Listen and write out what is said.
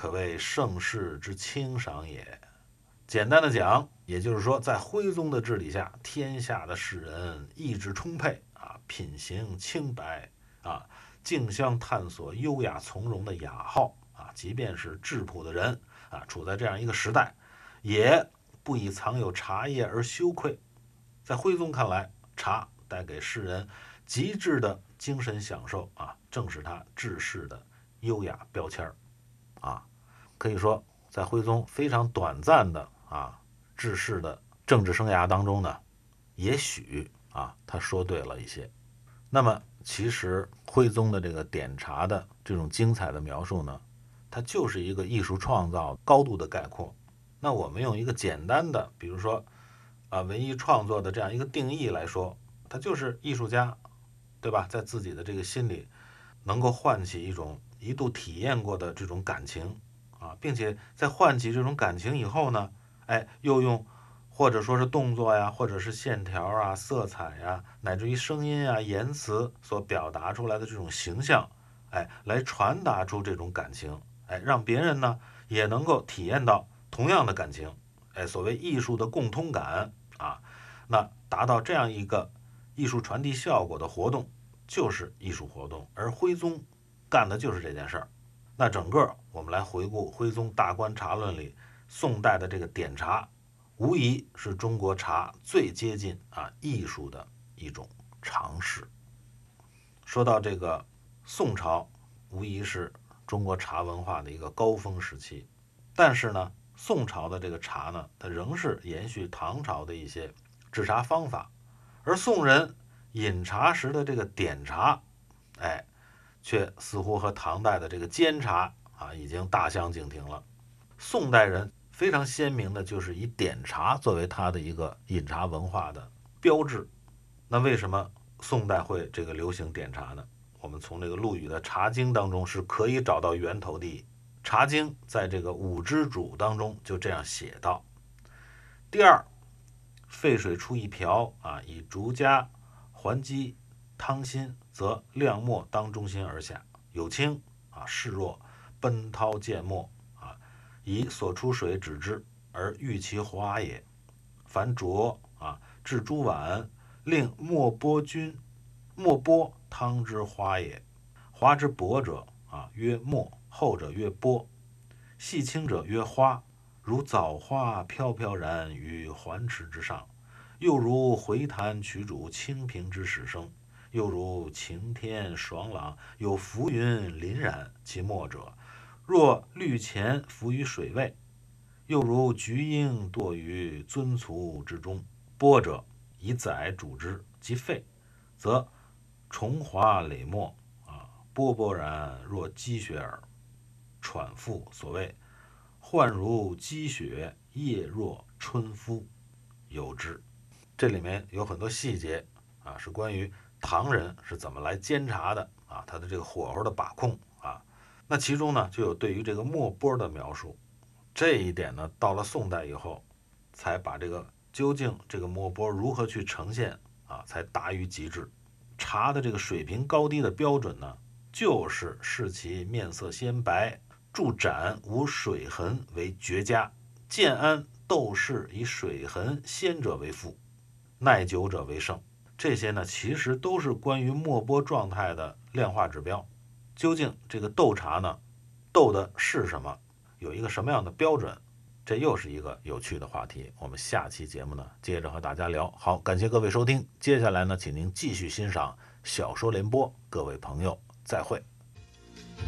可谓盛世之清赏也。简单的讲，也就是说，在徽宗的治理下，天下的士人意志充沛啊，品行清白啊，竞相探索优雅从容的雅号啊，即便是质朴的人啊，处在这样一个时代，也不以藏有茶叶而羞愧。在徽宗看来，茶带给世人极致的精神享受啊，正是他治世的优雅标签啊。可以说，在徽宗非常短暂的治世的政治生涯当中呢，也许他说对了一些。那么其实徽宗的这个点茶的这种精彩的描述呢，它就是一个艺术创造高度的概括。那我们用一个简单的，比如说文艺创作的这样一个定义来说，它就是艺术家，对吧？在自己的这个心里能够唤起一种一度体验过的这种感情并且在唤起这种感情以后呢，又用或者说是动作呀，或者是线条啊、色彩呀，乃至于声音啊、言辞所表达出来的这种形象，来传达出这种感情，让别人呢也能够体验到同样的感情，所谓艺术的共通感那达到这样一个艺术传递效果的活动，就是艺术活动，而徽宗干的就是这件事儿。那整个我们来回顾徽宗大观茶论里宋代的这个点茶，无疑是中国茶最接近艺术的一种尝试。说到这个宋朝，无疑是中国茶文化的一个高峰时期，但是呢，宋朝的这个茶呢，它仍是延续唐朝的一些制茶方法，而宋人饮茶时的这个点茶，却似乎和唐代的这个煎茶已经大相径庭了。宋代人非常鲜明的就是以点茶作为他的一个饮茶文化的标志。那为什么宋代会这个流行点茶呢？我们从这个陆羽的《茶经》当中是可以找到源头的。《茶经》在这个五之主当中就这样写道：第二，沸水出一瓢以竹夹环击汤心，则亮末当中心而下，有清视若奔涛溅沫以所出水止之，而欲其滑也。凡浊置诸碗，令莫波均，莫波汤之花也。花之薄者曰沫，厚者曰波，细轻者曰花。如枣花飘飘然于环池之上，又如回潭曲渚清平之始生，又如晴天爽朗，有浮云凛然。其末者，若绿钱浮于水位，又如菊英堕于樽簇之中。波者，以载煮之，其沸，则重滑累沫波波然若积雪耳。喘复，所谓幻如积雪，叶若春肤，有之。这里面有很多细节是关于唐人是怎么来煎茶的他的这个火候的把控那其中呢就有对于这个墨波的描述。这一点呢，到了宋代以后，才把这个究竟这个墨波如何去呈现才达于极致。茶的这个水平高低的标准呢，就是视其面色鲜白，注盏无水痕为绝佳，建安斗士以水痕鲜者为副，耐久者为胜。这些呢，其实都是关于墨波状态的量化指标。究竟这个斗茶呢，斗的是什么？有一个什么样的标准？这又是一个有趣的话题。我们下期节目呢，接着和大家聊。好，感谢各位收听。接下来呢，请您继续欣赏小说联播。各位朋友，再会。